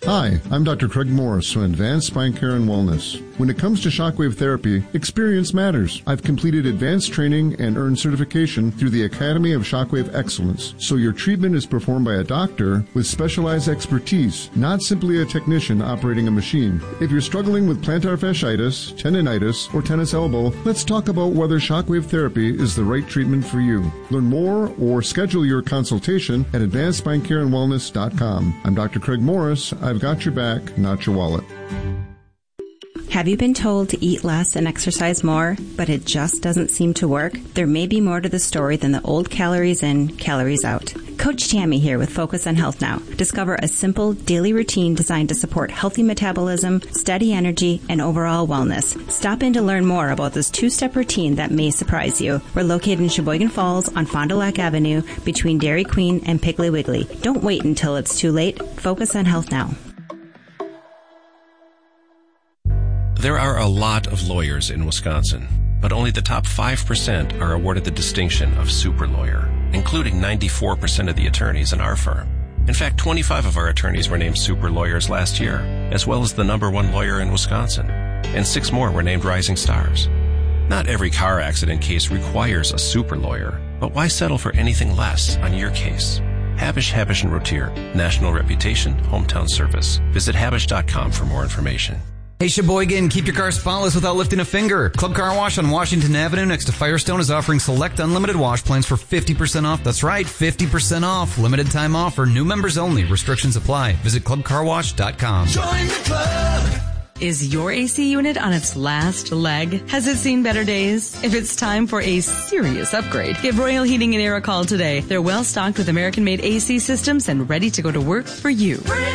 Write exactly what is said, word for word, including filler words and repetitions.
Hi, I'm Doctor Craig Morris from Advanced Spine Care and Wellness. When it comes to shockwave therapy, experience matters. I've completed advanced training and earned certification through the Academy of Shockwave Excellence, so your treatment is performed by a doctor with specialized expertise, not simply a technician operating a machine. If you're struggling with plantar fasciitis, tendinitis, or tennis elbow, let's talk about whether shockwave therapy is the right treatment for you. Learn more or schedule your consultation at advanced spine care and wellness dot com. I'm Doctor Craig Morris. I've got your back, not your wallet. Have you been told to eat less and exercise more, but it just doesn't seem to work? There may be more to the story than the old calories in, calories out. Coach Tammy here with Focus on Health Now. Discover a simple daily routine designed to support healthy metabolism, steady energy, and overall wellness. Stop in to learn more about this two-step routine that may surprise you. We're located in Sheboygan Falls on Fond du Lac Avenue between Dairy Queen and Piggly Wiggly. Don't wait until it's too late. Focus on Health Now. There are a lot of lawyers in Wisconsin, but only the top five percent are awarded the distinction of super lawyer, including ninety-four percent of the attorneys in our firm. In fact, twenty-five of our attorneys were named super lawyers last year, as well as the number one lawyer in Wisconsin, and six more were named rising stars. Not every car accident case requires a super lawyer, but why settle for anything less on your case? Habish, Habish and Rotier, national reputation, hometown service. Visit habish dot com for more information. Hey Sheboygan, keep your car spotless without lifting a finger. Club Car Wash on Washington Avenue next to Firestone is offering select unlimited wash plans for fifty percent off. That's right, fifty percent off. Limited time offer. New members only. Restrictions apply. Visit club car wash dot com. Join the club. Is your A C unit on its last leg? Has it seen better days? If it's time for a serious upgrade, give Royal Heating and Air a call today. They're well stocked with American-made A C systems and ready to go to work for you.